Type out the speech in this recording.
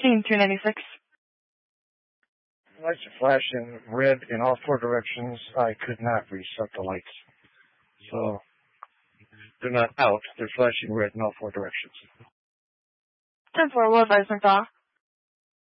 Scene 296. Lights are flashing red in all four directions. I could not reset the lights. So, they're not out. They're flashing red in all four directions. 10-4, will advise McDowell.